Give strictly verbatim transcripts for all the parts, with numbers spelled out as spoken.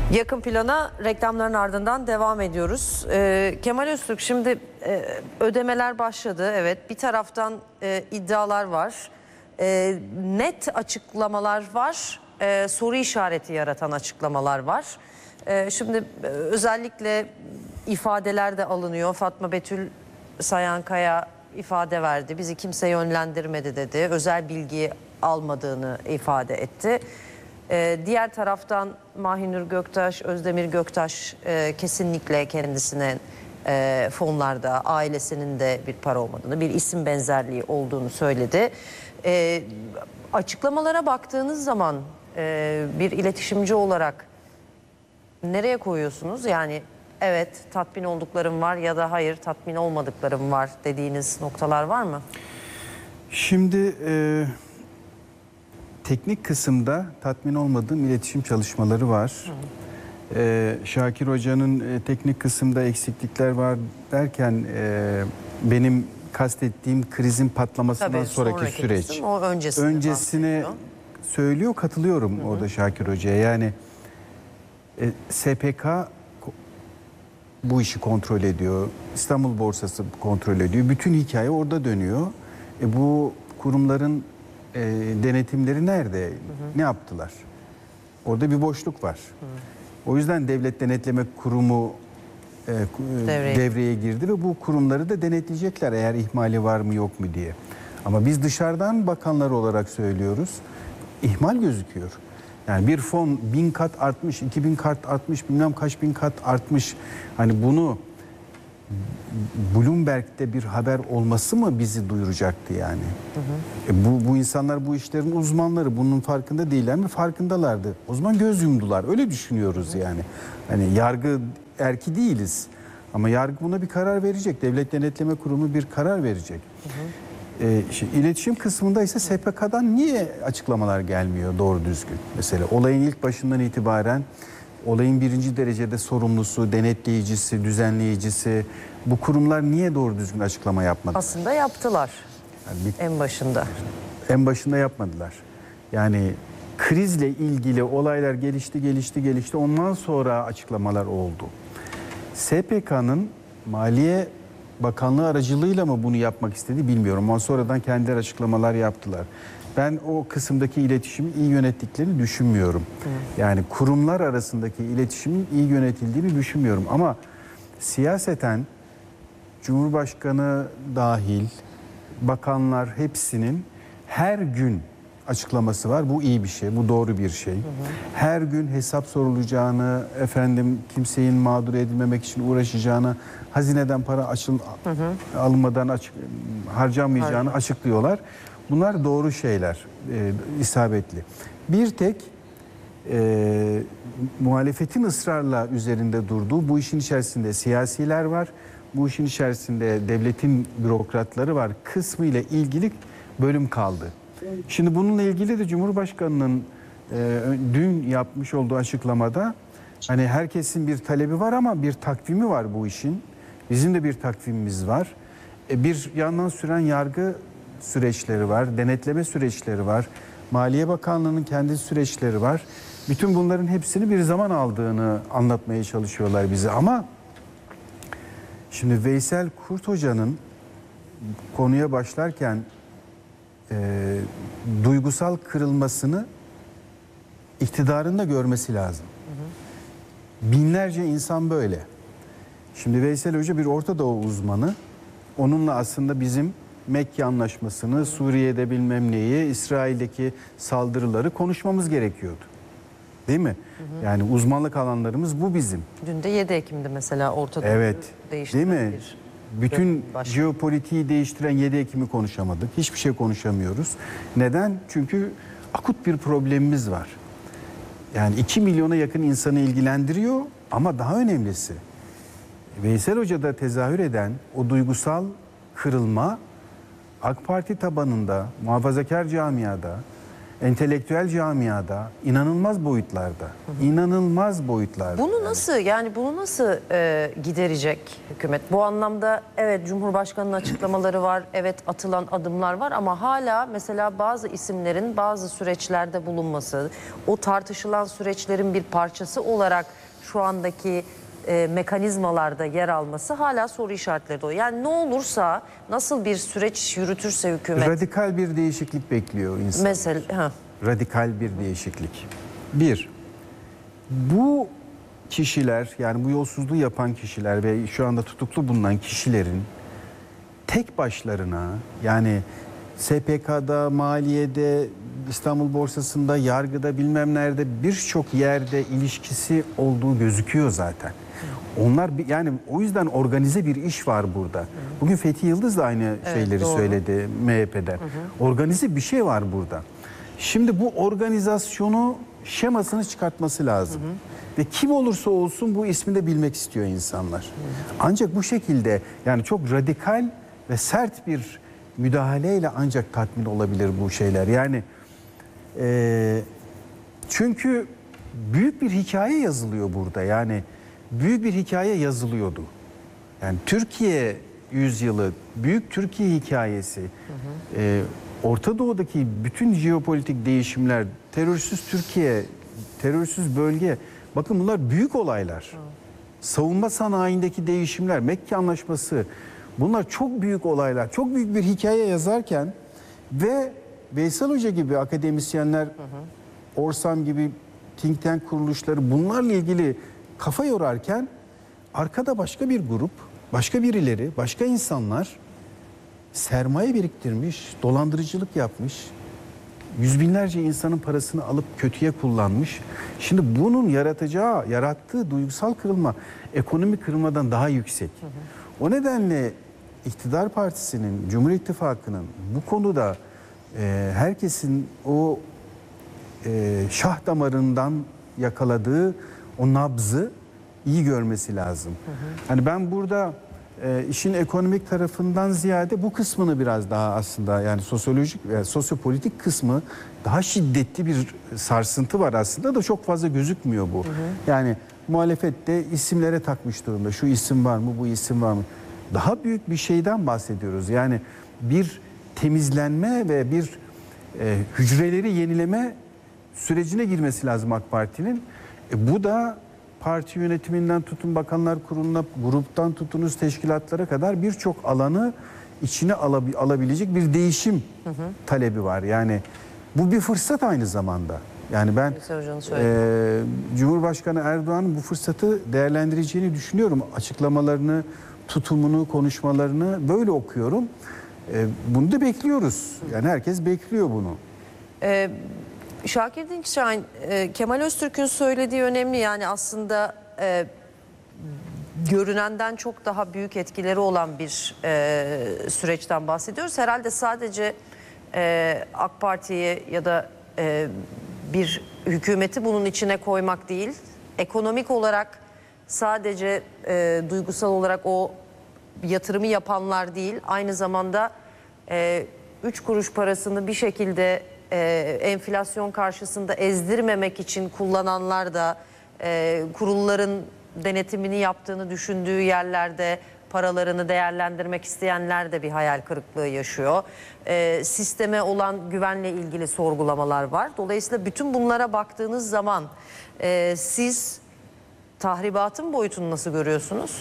Yakın plana reklamların ardından devam ediyoruz. Ee, Kemal Öztürk, şimdi e, ödemeler başladı. Evet, bir taraftan e, iddialar var. E, net açıklamalar var. E, soru işareti yaratan açıklamalar var. E, şimdi e, özellikle ifadeler de alınıyor. Fatma Betül Sayankaya ifade verdi. Bizi kimse yönlendirmedi dedi. Özel bilgi almadığını ifade etti. Ee, diğer taraftan Mahinur Göktaş, Özdemir Göktaş e, kesinlikle kendisine e, fonlarda ailesinin de bir para olmadığını, bir isim benzerliği olduğunu söyledi. E, açıklamalara baktığınız zaman e, bir iletişimci olarak nereye koyuyorsunuz? Yani evet, tatmin olduklarım var ya da hayır, tatmin olmadıklarım var dediğiniz noktalar var mı? Şimdi e, teknik kısımda tatmin olmadığım iletişim çalışmaları var. E, Şakir Hoca'nın e, teknik kısımda eksiklikler var derken e, benim kastettiğim krizin patlamasından Tabii, sonraki, sonraki süreç. Kısım, o öncesine öncesine söylüyor, katılıyorum Hı -hı. orada Şakir Hoca'ya. Yani e, S P K bu işi kontrol ediyor. İstanbul Borsası kontrol ediyor. Bütün hikaye orada dönüyor. E, bu kurumların e, denetimleri nerede? Hı hı. Ne yaptılar? Orada bir boşluk var. Hı. O yüzden Devlet Denetleme Kurumu e, devreye. devreye girdi ve bu kurumları da denetleyecekler eğer ihmali var mı yok mu diye. Ama biz dışarıdan bakanlar olarak söylüyoruz. İhmal gözüküyor. Yani bir fon bin kat artmış, iki bin kat artmış, bilmem kaç bin kat artmış. Hani bunu Bloomberg'de bir haber olması mı bizi duyuracaktı yani? Hı hı. E bu, bu insanlar bu işlerin uzmanları, bunun farkında değiller mi? Farkındalardı. O zaman göz yumdular. Öyle düşünüyoruz yani. Hani yargı erki değiliz. Ama yargı buna bir karar verecek. Devlet Denetleme Kurumu bir karar verecek. Hı hı. E, işte, iletişim kısmında ise S P K'dan niye açıklamalar gelmiyor doğru düzgün? Mesela olayın ilk başından itibaren olayın birinci derecede sorumlusu, denetleyicisi, düzenleyicisi bu kurumlar niye doğru düzgün açıklama yapmadı? Aslında yaptılar yani bir, en başında. En başında yapmadılar. Yani krizle ilgili olaylar gelişti, gelişti, gelişti. Ondan sonra açıklamalar oldu. S P K'nın Maliye Bakanlığı aracılığıyla mı bunu yapmak istedi bilmiyorum. Ama sonradan kendileri açıklamalar yaptılar. Ben o kısımdaki iletişimi iyi yönettiklerini düşünmüyorum. Hı. Yani kurumlar arasındaki iletişimin iyi yönetildiğini düşünmüyorum. Ama siyaseten Cumhurbaşkanı dahil bakanlar hepsinin her gün açıklaması var. Bu iyi bir şey, bu doğru bir şey. Hı hı. Her gün hesap sorulacağını, efendim kimsenin mağdur edilmemek için uğraşacağını, hazineden para açıl, hı hı. alınmadan açık, harcamayacağını Harcam. açıklıyorlar. Bunlar doğru şeyler, e, isabetli. Bir tek e, muhalefetin ısrarla üzerinde durduğu bu işin içerisinde siyasiler var. Bu işin içerisinde devletin bürokratları var. Kısmı ile ilgili bölüm kaldı. Şimdi bununla ilgili de Cumhurbaşkanı'nın e, dün yapmış olduğu açıklamada hani herkesin bir talebi var ama bir takvimi var bu işin. Bizim de bir takvimimiz var. E, bir yandan süren yargı süreçleri var, denetleme süreçleri var. Maliye Bakanlığı'nın kendi süreçleri var. Bütün bunların hepsini bir zaman aldığını anlatmaya çalışıyorlar bize ama şimdi Veysel Kurt Hoca'nın konuya başlarken e, duygusal kırılmasını iktidarın da görmesi lazım. Hı hı. Binlerce insan böyle. Şimdi Veysel Hoca bir Orta Doğu uzmanı. Onunla aslında bizim Mekke Anlaşması'nı, Suriye'de bilmem neyi, İsrail'deki saldırıları konuşmamız gerekiyordu. Değil mi? Hı hı. Yani uzmanlık alanlarımız bu bizim. Dün de yedi Ekim'de mesela Orta Doğu'yu evet, değiştiren değil mi? Bütün jeopolitiği değiştiren yedi Ekim'i konuşamadık. Hiçbir şey konuşamıyoruz. Neden? Çünkü akut bir problemimiz var. Yani iki milyona yakın insanı ilgilendiriyor ama daha önemlisi Veysel Hoca'da tezahür eden o duygusal kırılma AK Parti tabanında, muhafazakar camiada entelektüel camiada inanılmaz boyutlarda, inanılmaz boyutlarda. Bunu nasıl yani bunu nasıl e, giderecek hükümet? Bu anlamda evet Cumhurbaşkanı'nın açıklamaları var, evet atılan adımlar var ama hala mesela bazı isimlerin bazı süreçlerde bulunması, o tartışılan süreçlerin bir parçası olarak şu andaki e, mekanizmalarda yer alması hala soru işaretleri doğuyor. Yani ne olursa, nasıl bir süreç yürütürse hükümet. Radikal bir değişiklik bekliyor insan. Mesela ha. Radikal bir değişiklik. Bir, bu kişiler, yani bu yolsuzluğu yapan kişiler ve şu anda tutuklu bulunan kişilerin tek başlarına, yani S P K'da, maliyede, İstanbul Borsası'nda, yargıda, bilmem nerede birçok yerde ilişkisi olduğu gözüküyor zaten. Onlar bir- yani o yüzden organize bir iş var burada. Bugün Fethi Yıldız da aynı Evet, şeyleri doğru. söyledi M H P'den. Organize bir şey var burada. Şimdi bu organizasyonu, şemasını çıkartması lazım. Ve kim olursa olsun bu ismi de bilmek istiyor insanlar. Ancak bu şekilde, yani çok radikal ve sert bir müdahaleyle ancak tatmin olabilir bu şeyler. Yani e, çünkü büyük bir hikaye yazılıyor burada. Yani büyük bir hikaye yazılıyordu. Yani Türkiye yüzyılı, büyük Türkiye hikayesi, e, Orta Doğu'daki bütün jeopolitik değişimler, terörsüz Türkiye, terörsüz bölge, bakın bunlar büyük olaylar. Savunma sanayindeki değişimler, Mekke Anlaşması, bunlar çok büyük olaylar, çok büyük bir hikaye yazarken ve Veysel Hoca gibi akademisyenler, Orsam gibi think tank kuruluşları bunlarla ilgili kafa yorarken arkada başka bir grup, başka birileri, başka insanlar sermaye biriktirmiş, dolandırıcılık yapmış, yüz binlerce insanın parasını alıp kötüye kullanmış. Şimdi bunun yaratacağı, yarattığı duygusal kırılma ekonomik kırılmadan daha yüksek. Hı hı. O nedenle iktidar partisinin, Cumhur İttifakı'nın bu konuda e, herkesin o e, şah damarından yakaladığı o nabzı iyi görmesi lazım. Hı hı. Hani ben burada e, işin ekonomik tarafından ziyade bu kısmını biraz daha aslında, yani sosyolojik ve sosyopolitik kısmı daha şiddetli bir sarsıntı var aslında da çok fazla gözükmüyor bu. Hı hı. Yani muhalefette isimlere takmış durumda. Şu isim var mı, bu isim var mı? Daha büyük bir şeyden bahsediyoruz. Yani bir temizlenme ve bir e, hücreleri yenileme sürecine girmesi lazım AK Parti'nin. E, bu da parti yönetiminden tutun bakanlar kuruluna, gruptan tutunuz teşkilatlara kadar birçok alanı içine alab- alabilecek bir değişim hı hı. talebi var. Yani bu bir fırsat aynı zamanda. Yani ben e, Cumhurbaşkanı Erdoğan'ın bu fırsatı değerlendireceğini düşünüyorum. Açıklamalarını, tutumunu, konuşmalarını böyle okuyorum. E, bunu da bekliyoruz. Yani herkes bekliyor bunu. Ee, Şakir Dinçşahin, e, Kemal Öztürk'ün söylediği önemli. Yani aslında e, görünenden çok daha büyük etkileri olan bir e, süreçten bahsediyoruz. Herhalde sadece e, AK Parti'yi ya da e, bir hükümeti bunun içine koymak değil, ekonomik olarak sadece e, duygusal olarak o yatırımı yapanlar değil, aynı zamanda e, üç kuruş parasını bir şekilde e, enflasyon karşısında ezdirmemek için kullananlar da e, kurulların denetimini yaptığını düşündüğü yerlerde paralarını değerlendirmek isteyenler de bir hayal kırıklığı yaşıyor. E, sisteme olan güvenle ilgili sorgulamalar var. Dolayısıyla bütün bunlara baktığınız zaman e, siz tahribatın boyutunu nasıl görüyorsunuz?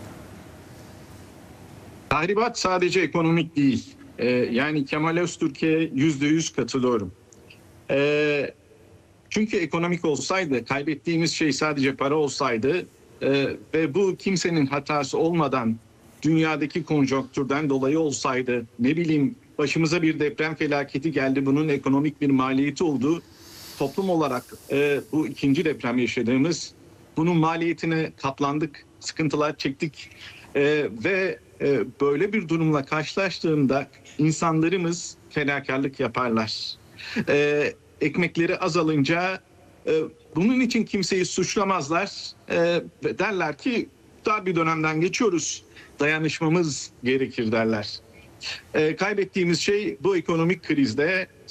Tahribat sadece ekonomik değil. Ee, yani Kemal Öztürk'e yüzde yüz katılıyorum. Ee, çünkü ekonomik olsaydı, kaybettiğimiz şey sadece para olsaydı e, ve bu kimsenin hatası olmadan dünyadaki konjonktürden dolayı olsaydı, ne bileyim başımıza bir deprem felaketi geldi, bunun ekonomik bir maliyeti oldu. Toplum olarak e, bu ikinci deprem yaşadığımız, bunun maliyetine katlandık, sıkıntılar çektik e, ve e, böyle bir durumla karşılaştığında insanlarımız fedakarlık yaparlar. E, ekmekleri azalınca e, bunun için kimseyi suçlamazlar. E, derler ki dar bir dönemden geçiyoruz, dayanışmamız gerekir derler. E, kaybettiğimiz şey bu ekonomik krizde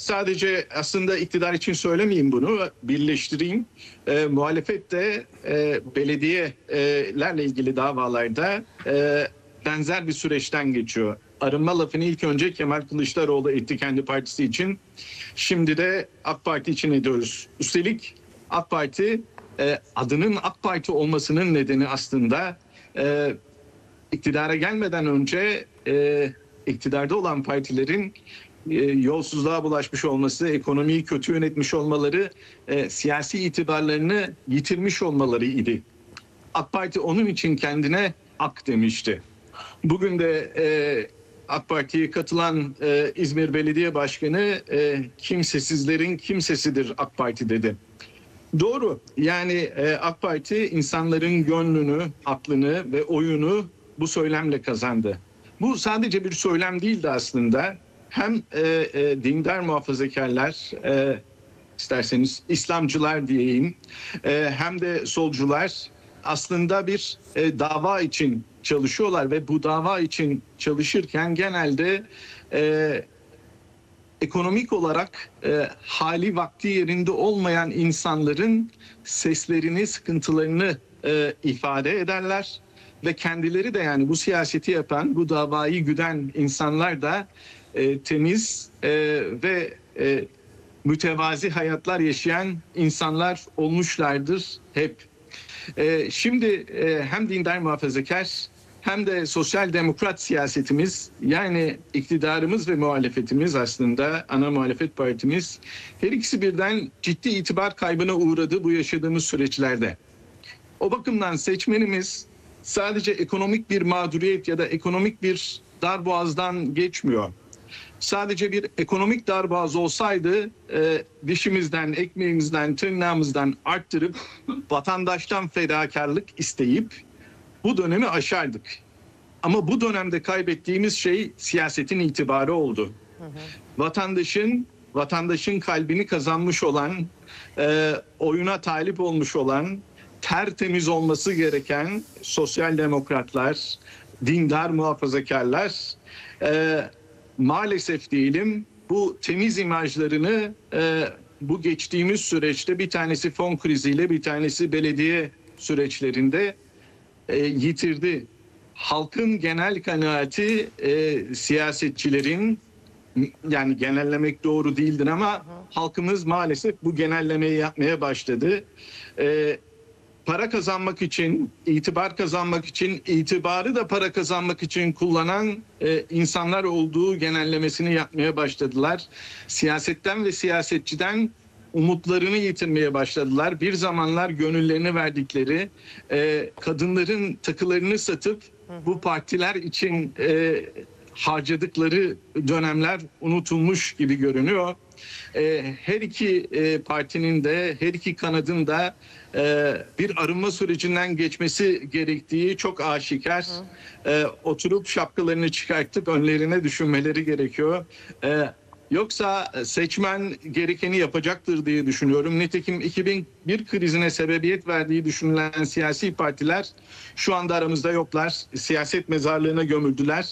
sadece aslında iktidar için söylemeyeyim bunu, birleştireyim. E, muhalefet de e, belediyelerle ilgili davalarda e, benzer bir süreçten geçiyor. Arınma lafını ilk önce Kemal Kılıçdaroğlu etti kendi partisi için. Şimdi de AK Parti için ediyoruz. Üstelik AK Parti e, adının AK Parti olmasının nedeni aslında e, iktidara gelmeden önce e, iktidarda olan partilerin e, yolsuzluğa bulaşmış olması, ekonomiyi kötü yönetmiş olmaları, e, siyasi itibarlarını yitirmiş olmaları idi. AK Parti onun için kendine AK demişti. Bugün de e, AK Parti'ye katılan e, İzmir Belediye Başkanı e, kimsesizlerin kimsesidir AK Parti dedi. Doğru. Yani e, AK Parti insanların gönlünü, aklını ve oyunu bu söylemle kazandı. Bu sadece bir söylem değildi aslında. Hem e, e, dindar muhafazakarlar, e, isterseniz İslamcılar diyeyim, e, hem de solcular aslında bir e, dava için çalışıyorlar ve bu dava için çalışırken genelde e, ekonomik olarak e, hali vakti yerinde olmayan insanların seslerini, sıkıntılarını e, ifade ederler ve kendileri de, yani bu siyaseti yapan, bu davayı güden insanlar da e, temiz e, ve e, mütevazi hayatlar yaşayan insanlar olmuşlardır hep. E, şimdi e, hem dindar muhafazakar hem de sosyal demokrat siyasetimiz, yani iktidarımız ve muhalefetimiz, aslında ana muhalefet partimiz, her ikisi birden ciddi itibar kaybına uğradı bu yaşadığımız süreçlerde. O bakımdan seçmenimiz sadece ekonomik bir mağduriyet ya da ekonomik bir darboğazdan geçmiyor. Sadece bir ekonomik darboğaz olsaydı e, dişimizden, ekmeğimizden, tırnağımızdan arttırıp vatandaştan fedakarlık isteyip bu dönemi aşardık. Ama bu dönemde kaybettiğimiz şey siyasetin itibarı oldu. Hı hı. Vatandaşın vatandaşın kalbini kazanmış olan, e, oyuna talip olmuş olan, tertemiz olması gereken sosyal demokratlar, dindar muhafazakarlar e, maalesef diyelim bu temiz imajlarını e, bu geçtiğimiz süreçte, bir tanesi fon kriziyle, bir tanesi belediye süreçlerinde e, yitirdi. Halkın genel kanaati e, siyasetçilerin, yani genellemek doğru değildir ama hı hı. halkımız maalesef bu genellemeyi yapmaya başladı. E, para kazanmak için, itibar kazanmak için, itibarı da para kazanmak için kullanan e, insanlar olduğu genellemesini yapmaya başladılar. Siyasetten ve siyasetçiden umutlarını yitirmeye başladılar. Bir zamanlar gönüllerini verdikleri, e, kadınların takılarını satıp bu partiler için e, harcadıkları dönemler unutulmuş gibi görünüyor. E, her iki e, partinin de, her iki kanadın da e, bir arınma sürecinden geçmesi gerektiği çok aşikar. E, oturup şapkalarını çıkartıp önlerine düşünmeleri gerekiyor. E, Yoksa seçmen gerekeni yapacaktır diye düşünüyorum. Nitekim iki bin bir krizine sebebiyet verdiği düşünülen siyasi partiler şu anda aramızda yoklar. Siyaset mezarlığına gömüldüler.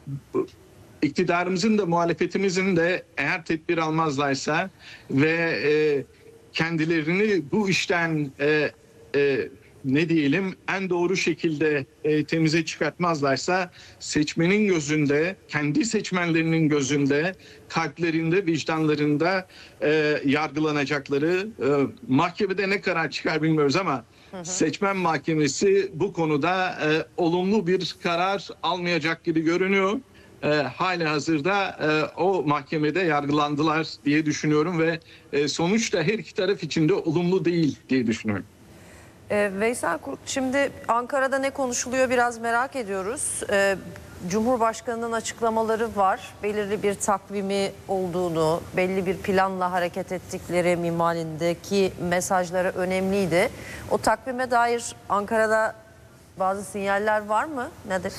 İktidarımızın da muhalefetimizin de eğer tedbir almazlarsa ve e, kendilerini bu işten e, e, ne diyelim en doğru şekilde e, temize çıkartmazlarsa seçmenin gözünde, kendi seçmenlerinin gözünde, kalplerinde, vicdanlarında e, yargılanacakları, e, mahkemede ne karar çıkar bilmiyoruz ama hı hı. seçmen mahkemesi bu konuda e, olumlu bir karar almayacak gibi görünüyor. E, hali hazırda e, o mahkemede yargılandılar diye düşünüyorum ve e, sonuç da her iki taraf için de olumlu değil diye düşünüyorum. Ee, Veysel Kurt, şimdi Ankara'da ne konuşuluyor biraz merak ediyoruz. Ee, Cumhurbaşkanı'nın açıklamaları var. Belirli bir takvimi olduğunu, belli bir planla hareket ettikleri minvalindeki mesajları önemliydi. O takvime dair Ankara'da bazı sinyaller var mı? Nedir?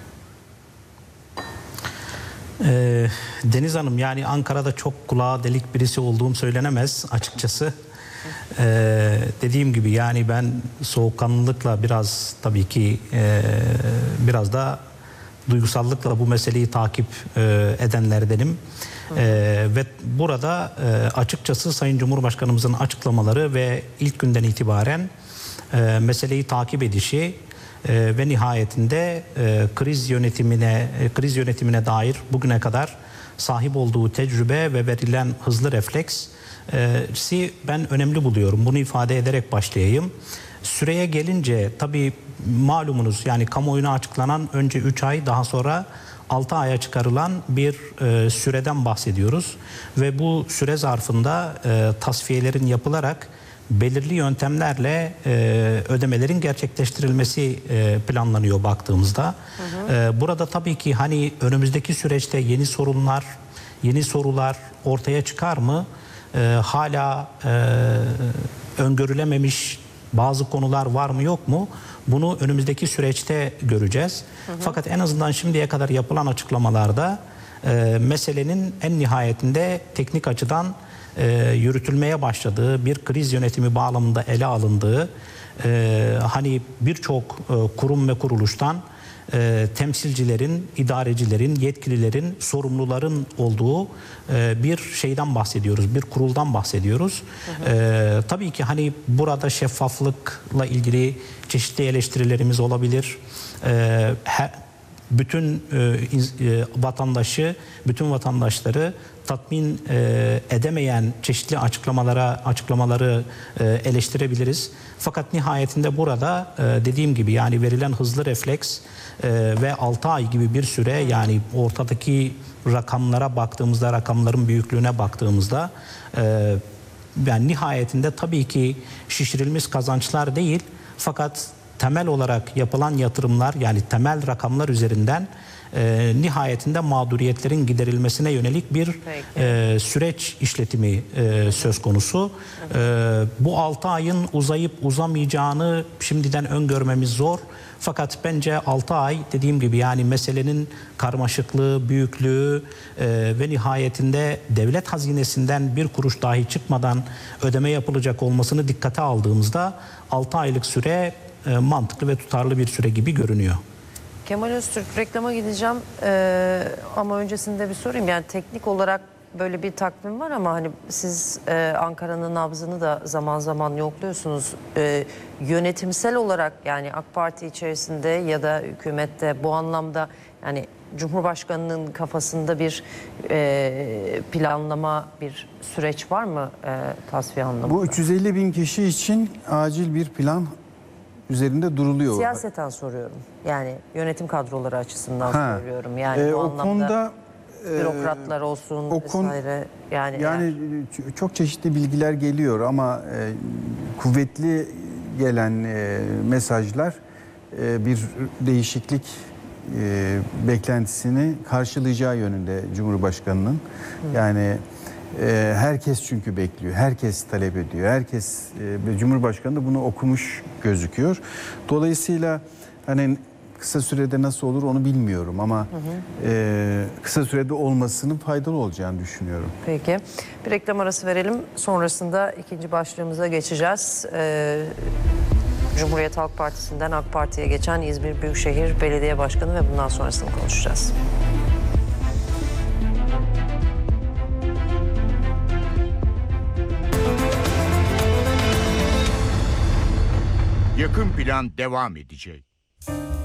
Ee, Deniz Hanım, yani Ankara'da çok kulağa delik birisi olduğum söylenemez açıkçası. Ee, dediğim gibi yani ben soğukkanlılıkla biraz tabii ki e, biraz da duygusallıkla bu meseleyi takip e, edenlerdenim. Ee, ve burada e, açıkçası Sayın Cumhurbaşkanımızın açıklamaları ve ilk günden itibaren e, meseleyi takip edişi e, ve nihayetinde e, kriz yönetimine e, kriz yönetimine dair bugüne kadar sahip olduğu tecrübe ve verilen hızlı refleks e, si ben önemli buluyorum. Bunu ifade ederek başlayayım. Süreye gelince tabii malumunuz, yani kamuoyuna açıklanan önce üç ay, daha sonra altı aya çıkarılan bir e, süreden bahsediyoruz. Ve bu süre zarfında e, tasfiyelerin yapılarak belirli yöntemlerle e, ödemelerin gerçekleştirilmesi e, planlanıyor baktığımızda. Hı hı. E, burada tabii ki hani önümüzdeki süreçte yeni sorunlar, yeni sorular ortaya çıkar mı? E, hala e, öngörülememiş bazı konular var mı yok mu? Bunu önümüzdeki süreçte göreceğiz. Hı hı. Fakat en azından şimdiye kadar yapılan açıklamalarda e, meselenin en nihayetinde teknik açıdan e, yürütülmeye başladığı, bir kriz yönetimi bağlamında ele alındığı, e, hani birçok e, kurum ve kuruluştan e, temsilcilerin, idarecilerin, yetkililerin, sorumluların olduğu e, bir şeyden bahsediyoruz, bir kuruldan bahsediyoruz. Hı hı. E, tabii ki hani burada şeffaflıkla ilgili çeşitli eleştirilerimiz olabilir. E, her, bütün e, e, vatandaşı, bütün vatandaşları tatmin e, edemeyen çeşitli açıklamalara açıklamaları e, eleştirebiliriz. Fakat nihayetinde burada e, dediğim gibi, yani verilen hızlı refleks e, ve altı ay gibi bir süre, yani ortadaki rakamlara baktığımızda, rakamların büyüklüğüne baktığımızda e, yani nihayetinde tabii ki şişirilmiş kazançlar değil, fakat temel olarak yapılan yatırımlar, yani temel rakamlar üzerinden e, nihayetinde mağduriyetlerin giderilmesine yönelik bir e, süreç işletimi e, söz konusu. E, bu altı ayın uzayıp uzamayacağını şimdiden öngörmemiz zor. Fakat bence altı ay, dediğim gibi, yani meselenin karmaşıklığı, büyüklüğü e, ve nihayetinde devlet hazinesinden bir kuruş dahi çıkmadan ödeme yapılacak olmasını dikkate aldığımızda altı aylık süre e, mantıklı ve tutarlı bir süre gibi görünüyor. Kemal Öztürk, reklama gideceğim ee, ama öncesinde bir sorayım. Yani teknik olarak böyle bir takvim var ama hani siz e, Ankara'nın nabzını da zaman zaman yokluyorsunuz. E, yönetimsel olarak, yani AK Parti içerisinde ya da hükümette bu anlamda, yani Cumhurbaşkanı'nın kafasında bir e, planlama, bir süreç var mı e, tasfiye anlamında? Bu üç yüz elli bin kişi için acil bir plan üzerinde duruluyor. Siyaseten soruyorum. Yani yönetim kadroları açısından ha. söylüyorum. Yani ee, bu o anlamda konuda bürokratlar olsun o konu, vesaire. Yani, yani eğer... çok çeşitli bilgiler geliyor ama e, kuvvetli gelen e, mesajlar e, bir değişiklik e, beklentisini karşılayacağı yönünde Cumhurbaşkanı'nın. Hı. Yani e, herkes çünkü bekliyor, herkes talep ediyor, herkes e, Cumhurbaşkanı da bunu okumuş gözüküyor. Dolayısıyla hani kısa sürede nasıl olur onu bilmiyorum ama hı hı. E, kısa sürede olmasının faydalı olacağını düşünüyorum. Peki. Bir reklam arası verelim. Sonrasında ikinci başlığımıza geçeceğiz. Ee, Cumhuriyet Halk Partisi'nden AK Parti'ye geçen İzmir Büyükşehir Belediye Başkanı ve bundan sonrasını konuşacağız. Yakın Plan devam edecek.